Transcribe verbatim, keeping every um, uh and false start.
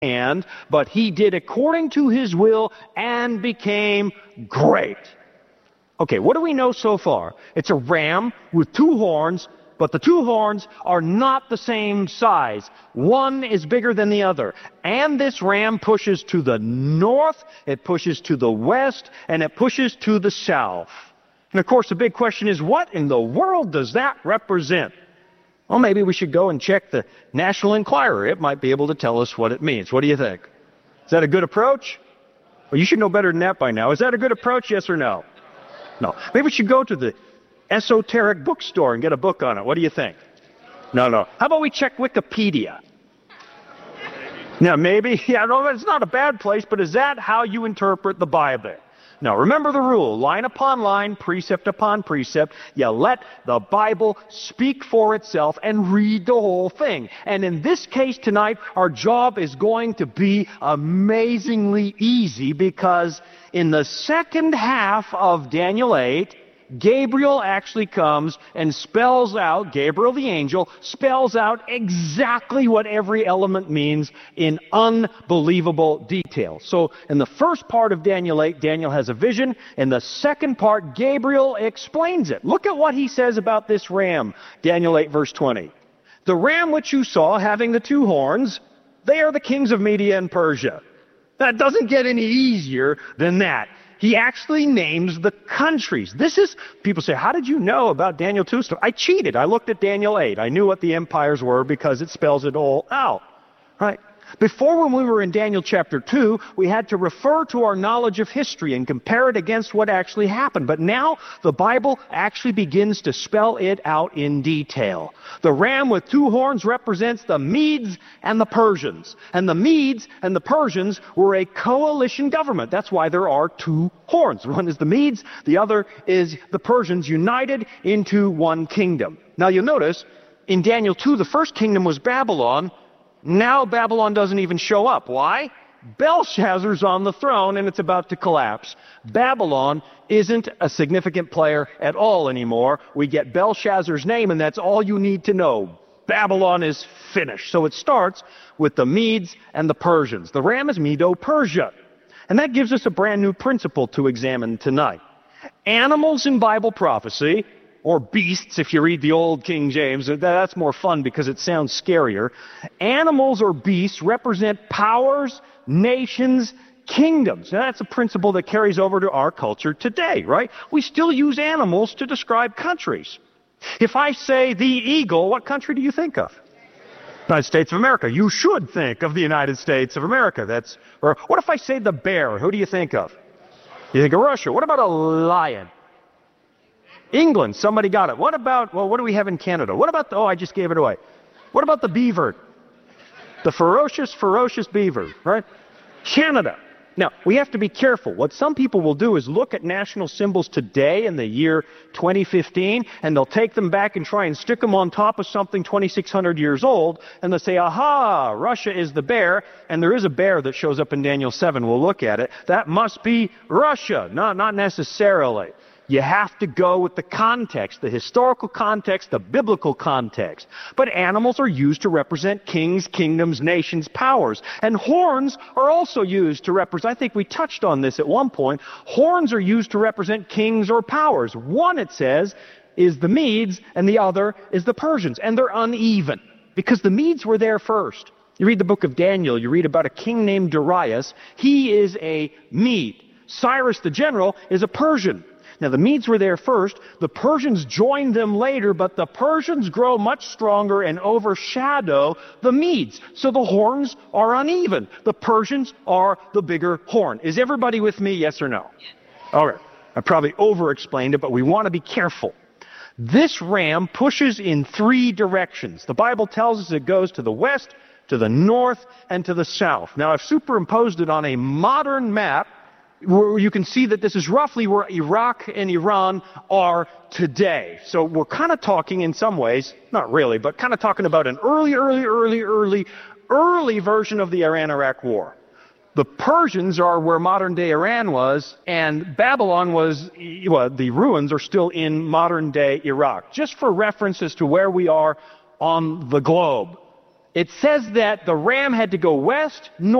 hand, but he did according to his will and became great. Okay, what do we know so far? It's a ram with two horns, but the two horns are not the same size. One is bigger than the other. And this ram pushes to the north, it pushes to the west, and it pushes to the south. And of course, the big question is, what in the world does that represent? Well, maybe we should go and check the National Enquirer. It might be able to tell us what it means. What do you think? Is that a good approach? Well, you should know better than that by now. Is that a good approach, yes or no? No. Maybe we should go to the esoteric bookstore and get a book on it. What do you think? No, no. How about we check Wikipedia? Now, maybe, yeah, no, it's not a bad place, but is that how you interpret the Bible? Now, remember the rule, line upon line, precept upon precept. You let the Bible speak for itself and read the whole thing. And in this case tonight, our job is going to be amazingly easy, because in the second half of Daniel eight, Gabriel actually comes and spells out, Gabriel the angel, spells out exactly what every element means in unbelievable detail. So in the first part of Daniel eight, Daniel has a vision. In the second part, Gabriel explains it. Look at what he says about this ram, Daniel eight verse twenty. The ram which you saw having the two horns, they are the kings of Media and Persia. That doesn't get any easier than that. He actually names the countries. This is, people say, how did you know about Daniel two stuff? I cheated. I looked at Daniel eight. I knew what the empires were because it spells it all out. Right? Before, when we were in Daniel chapter two, we had to refer to our knowledge of history and compare it against what actually happened. But now the Bible actually begins to spell it out in detail. The ram with two horns represents the Medes and the Persians. And the Medes and the Persians were a coalition government. That's why there are two horns. One is the Medes, the other is the Persians, united into one kingdom. Now you'll notice, in Daniel two, the first kingdom was Babylon. Now Babylon doesn't even show up. Why? Belshazzar's on the throne and it's about to collapse. Babylon isn't a significant player at all anymore. We get Belshazzar's name and that's all you need to know. Babylon is finished. So it starts with the Medes and the Persians. The ram is Medo-Persia. And that gives us a brand new principle to examine tonight. Animals in Bible prophecy, or beasts, if you read the old King James, that's more fun because it sounds scarier. Animals or beasts represent powers, nations, kingdoms. Now, that's a principle that carries over to our culture today, right? We still use animals to describe countries. If I say the eagle, what country do you think of? United States of America. You should think of the United States of America. That's. Or what if I say the bear? Who do you think of? You think of Russia. What about a lion? England, somebody got it. What about, well, what do we have in Canada? What about, the, oh, I just gave it away. What about the beaver? The ferocious, ferocious beaver, right? Canada. Now, we have to be careful. What some people will do is look at national symbols today in the year twenty fifteen, and they'll take them back and try and stick them on top of something twenty-six hundred years old, and they'll say, aha, Russia is the bear, and there is a bear that shows up in Daniel seven. We'll look at it. That must be Russia. No, not necessarily. You have to go with the context, the historical context, the biblical context. But animals are used to represent kings, kingdoms, nations, powers. And horns are also used to represent, I think we touched on this at one point, horns are used to represent kings or powers. One, it says, is the Medes, and the other is the Persians. And they're uneven, because the Medes were there first. You read the book of Daniel, you read about a king named Darius. He is a Mede. Cyrus the general is a Persian. Now, the Medes were there first. The Persians joined them later, but the Persians grow much stronger and overshadow the Medes. So the horns are uneven. The Persians are the bigger horn. Is everybody with me, yes or no? All right. I probably over-explained it, but we want to be careful. This ram pushes in three directions. The Bible tells us it goes to the west, to the north, and to the south. Now, I've superimposed it on a modern map, where you can see that this is roughly where Iraq and Iran are today. So we're kind of talking in some ways, not really, but kind of talking about an early, early, early, early, early version of the Iran-Iraq war. The Persians are where modern-day Iran was, and Babylon was, well, the ruins are still in modern-day Iraq. Just for reference as to where we are on the globe. It says that the ram had to go west, north,